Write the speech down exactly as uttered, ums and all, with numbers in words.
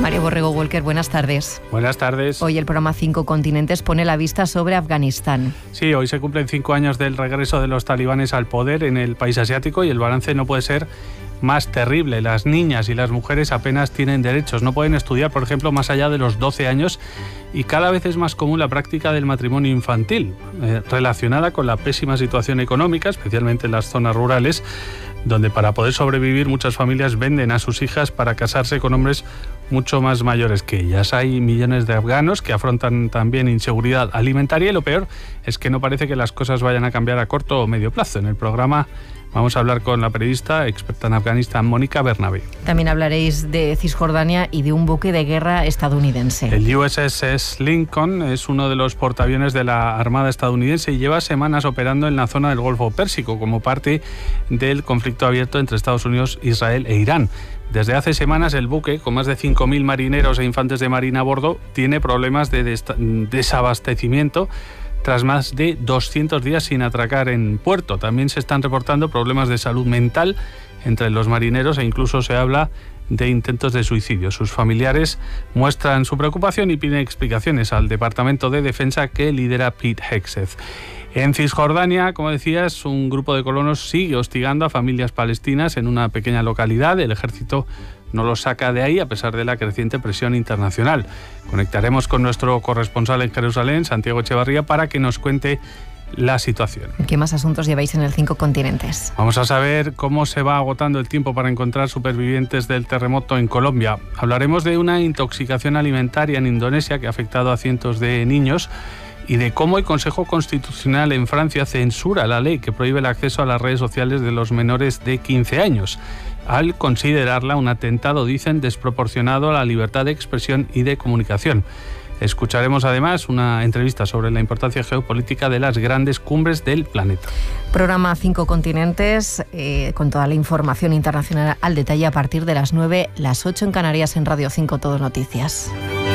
Mario Borrego Walker, buenas tardes. Buenas tardes. Hoy el programa Cinco Continentes pone la vista sobre Afganistán. Sí, hoy se cumplen cinco años del regreso de los talibanes al poder en el país asiático y el balance no puede ser más terrible. Las niñas y las mujeres apenas tienen derechos, no pueden estudiar, por ejemplo, más allá de los doce años, y cada vez es más común la práctica del matrimonio infantil, eh, relacionada con la pésima situación económica, especialmente en las zonas rurales, donde para poder sobrevivir muchas familias venden a sus hijas para casarse con hombres mucho más mayores que ellas. Hay millones de afganos que afrontan también inseguridad alimentaria y lo peor es que no parece que las cosas vayan a cambiar a corto o medio plazo. En el programa vamos a hablar con la periodista experta en Afganistán, Mónica Bernabé. También hablaréis de Cisjordania y de un buque de guerra estadounidense. El U S S Lincoln es uno de los portaaviones de la Armada estadounidense y lleva semanas operando en la zona del Golfo Pérsico como parte del conflicto abierto entre Estados Unidos, Israel e Irán. Desde hace semanas el buque, con más de cinco mil marineros e infantes de marina a bordo, tiene problemas de desabastecimiento tras más de doscientos días sin atracar en puerto. También se están reportando problemas de salud mental entre los marineros e incluso se habla de intentos de suicidio. Sus familiares muestran su preocupación y piden explicaciones al Departamento de Defensa que lidera Pete Hegseth. En Cisjordania, como decías, un grupo de colonos sigue hostigando a familias palestinas en una pequeña localidad. El ejército no los saca de ahí a pesar de la creciente presión internacional. Conectaremos con nuestro corresponsal en Jerusalén, Santiago Echevarría, para que nos cuente la situación. ¿Qué más asuntos lleváis en el Cinco Continentes? Vamos a saber cómo se va agotando el tiempo para encontrar supervivientes del terremoto en Colombia. Hablaremos de una intoxicación alimentaria en Indonesia que ha afectado a cientos de niños y de cómo el Consejo Constitucional en Francia censura la ley que prohíbe el acceso a las redes sociales de los menores de quince años, al considerarla un atentado, dicen, desproporcionado a la libertad de expresión y de comunicación. Escucharemos además una entrevista sobre la importancia geopolítica de las grandes cumbres del planeta. Programa Cinco Continentes, eh, con toda la información internacional al detalle a partir de las nueve, las ocho en Canarias en Radio cinco Todo Noticias.